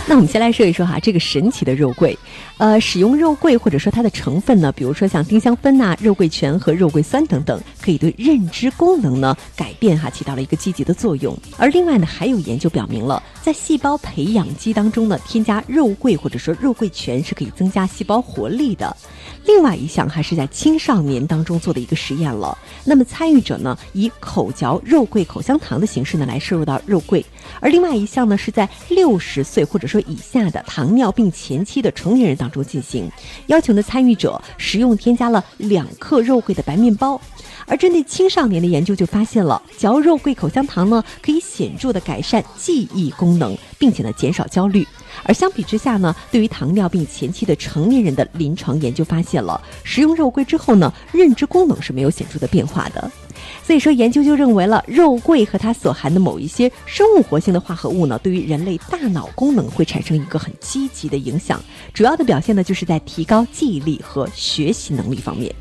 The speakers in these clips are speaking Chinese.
那我们先来说一说这个神奇的肉桂。使用肉桂或者说它的成分呢，比如说像丁香酚肉桂醛和肉桂酸等等，可以对认知功能呢改变起到了一个积极的作用。而另外呢，还有研究表明了，在细胞培养基当中呢，添加肉桂或者说肉桂醛是可以增加细胞活力的。另外一项还是在青少年当中做的一个实验了。那么参与者呢，以口嚼肉桂口香糖的形式呢来摄入到肉桂，而另外一项呢是在60岁或者说以下的糖尿病前期的成年人当中进行，要求呢参与者食用添加了2克肉桂的白面包。而针对青少年的研究就发现了，嚼肉桂口香糖呢可以显著的改善记忆功能，并且呢减少焦虑。而相比之下呢，对于糖尿病前期的成年人的临床研究发现了，食用肉桂之后呢，认知功能是没有显著的变化的。所以说研究就认为了，肉桂和它所含的某一些生物活性的化合物呢，对于人类大脑功能会产生一个很积极的影响，主要的表现呢就是在提高记忆力和学习能力方面。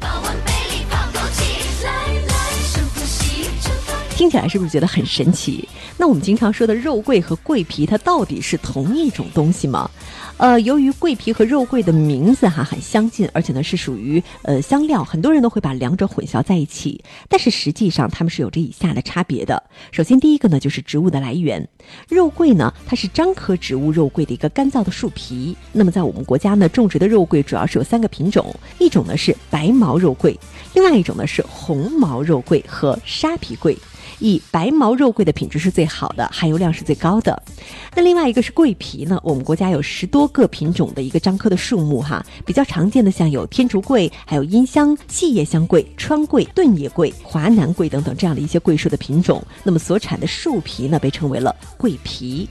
听起来是不是觉得很神奇？那我们经常说的肉桂和桂皮，它到底是同一种东西吗？由于桂皮和肉桂的名字很相近，而且呢是属于香料，很多人都会把两者混淆在一起。但是实际上它们是有着以下的差别的。首先第一个呢就是植物的来源。肉桂呢它是樟科植物肉桂的一个干燥的树皮。那么在我们国家呢种植的肉桂主要是有3个品种，一种呢是白毛肉桂，另外一种呢是红毛肉桂和沙皮桂。以白毛肉桂的品质是最好的，含油量是最高的。那另外一个是桂皮呢，我们国家有10多个品种的一个樟科的树木比较常见的像有天竺桂，还有阴香、细叶香桂、川桂、盾叶桂、华南桂等等这样的一些桂树的品种，那么所产的树皮呢被称为了桂皮。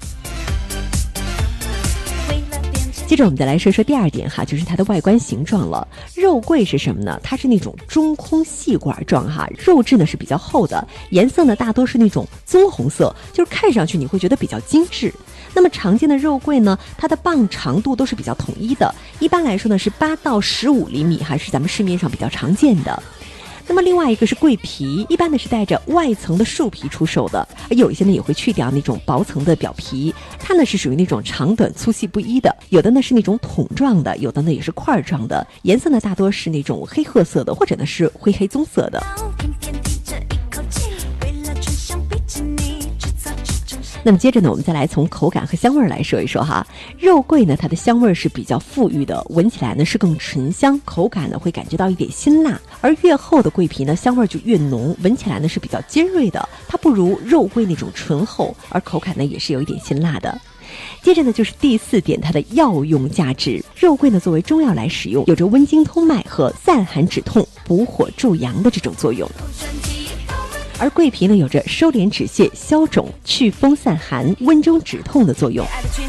接着我们再来说说第2点就是它的外观形状了。肉桂是什么呢？它是那种中空细管状肉质呢是比较厚的，颜色呢大多是那种棕红色，就是看上去你会觉得比较精致。那么常见的肉桂呢，它的棒长度都是比较统一的，一般来说呢是8到15厘米，还是咱们市面上比较常见的。那么另外一个是桂皮，一般呢是带着外层的树皮出售的，而有一些呢也会去掉那种薄层的表皮，它呢是属于那种长短粗细不一的，有的呢是那种筒状的，有的呢也是块状的，颜色呢大多是那种黑褐色的，或者呢是灰黑棕色的。那么接着呢，我们再来从口感和香味来说一说肉桂呢，它的香味是比较馥郁的，闻起来呢是更醇香，口感呢会感觉到一点辛辣。而越厚的桂皮呢，香味就越浓，闻起来呢是比较尖锐的，它不如肉桂那种醇厚，而口感呢也是有一点辛辣的。接着呢就是第4点，它的药用价值。肉桂呢作为中药来使用，有着温经通脉和散寒止痛、补火助阳的这种作用。而桂皮呢有着收敛止泻、消肿、祛风散寒、温中止痛的作用。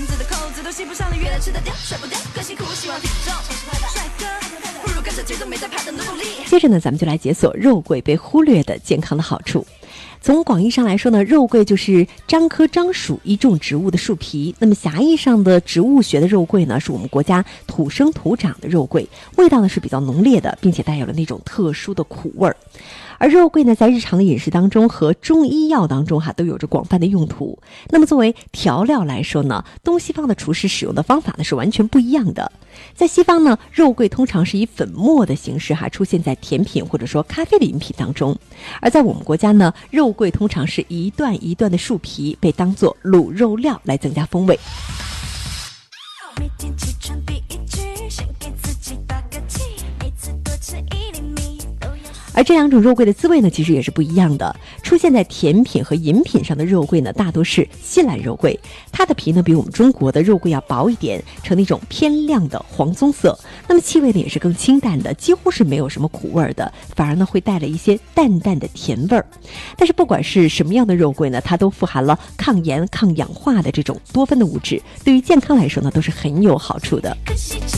接着呢，咱们就来解锁肉桂被忽略的健康的好处。从广义上来说呢，肉桂就是樟科樟属一种植物的树皮。那么狭义上的植物学的肉桂呢，是我们国家土生土长的肉桂，味道呢是比较浓烈的，并且带有了那种特殊的苦味儿。而肉桂呢，在日常的饮食当中和中医药当中都有着广泛的用途。那么作为调料来说呢，东西方的厨师使用的方法呢是完全不一样的。在西方呢，肉桂通常是以粉末的形式出现在甜品或者说咖啡的饮品当中。而在我们国家呢，肉桂通常是一段一段的树皮，被当作卤肉料来增加风味。每天起床第一句，先给自己打个气，每次多吃1厘米。而这2种肉桂的滋味呢，其实也是不一样的。出现在甜品和饮品上的肉桂呢，大多是西兰肉桂，它的皮呢比我们中国的肉桂要薄一点，呈那种偏亮的黄棕色。那么气味呢也是更清淡的，几乎是没有什么苦味的，反而呢会带了一些淡淡的甜味儿。但是不管是什么样的肉桂呢，它都富含了抗炎、抗氧化的这种多酚的物质，对于健康来说呢都是很有好处的。